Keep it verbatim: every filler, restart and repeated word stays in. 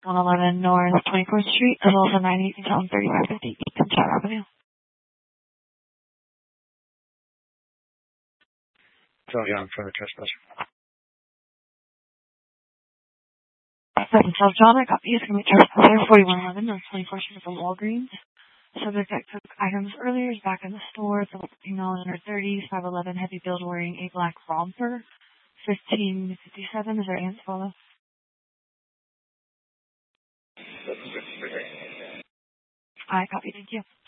one eleven North twenty-fourth Street, as well as a nine eighteen thirty-five fifty East Kentucky Avenue. So young for the trespass. Second South John, I got these from the trespasser, forty-one eleven North twenty-fourth Street from Walgreens. Subject that took items earlier is back in the store. It's a female in her thirties, five eleven, heavy build, wearing a black romper. fifteen fifty-seven, is her aunt follow? I copy, thank you.